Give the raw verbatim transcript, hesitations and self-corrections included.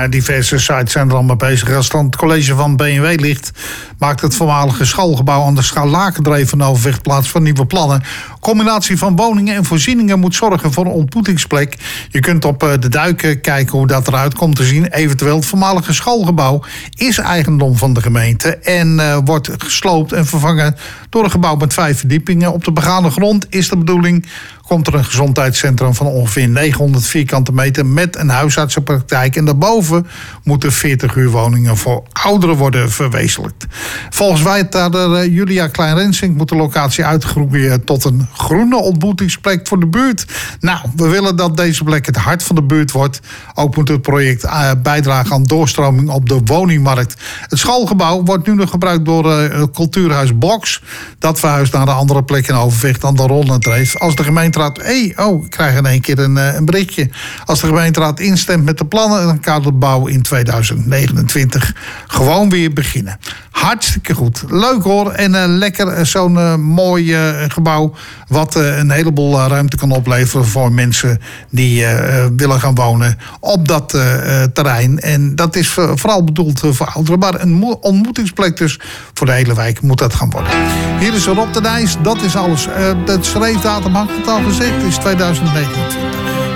uh, diverse sites zijn er al mee bezig. Als dan het college van B en W ligt, maakt het voormalige schoolgebouw aan de Schaal-Lakendreef van Overvecht plaats voor nieuwe plannen. Combinatie van woningen en voorzieningen moet zorgen voor een ontmoetingsplek. Je kunt op uh, de Duiken kijken hoe dat eruit komt te zien. Eventueel het voormalige schoolgebouw is eigendom van de gemeente en uh, wordt gesloopt en vervangen door een gebouw met vijf verdiepingen. Op de begane grond is de bedoeling, komt er een gezondheidscentrum van ongeveer negenhonderd vierkante meter met een huisartsenpraktijk. En daarboven moeten veertig huurwoningen voor ouderen worden verwezenlijkt. Volgens wethouder Julia Klein-Rensink moet de locatie uitgroeien tot een groene ontmoetingsplek voor de buurt. Nou, we willen dat deze plek het hart van de buurt wordt. Ook moet het project uh, bijdragen aan doorstroming op de woningmarkt. Het schoolgebouw wordt nu nog gebruikt door uh, Cultuurhuis Box. Dat verhuist naar een andere plek in Overvecht aan de Rollendreef. Als de gemeenteraad, hey, oh, ik krijg in één keer een, uh, een berichtje. Als de gemeenteraad instemt met de plannen, dan kan de bouw in tweeduizend negenentwintig gewoon weer beginnen. Hartstikke goed. Leuk hoor. En uh, lekker uh, zo'n uh, mooi uh, gebouw wat uh, een heleboel uh, ruimte kan opleveren voor mensen die uh, willen gaan wonen op dat uh, terrein. En dat is uh, vooral bedoeld uh, voor ouderen. Maar een mo- ontmoetingsplek dus voor de hele wijk moet dat gaan worden. Hier is Rob de Nijs. Dat is alles. Uh, de schreefdatum, had ik het al gezegd, is tweeduizend negenentwintig.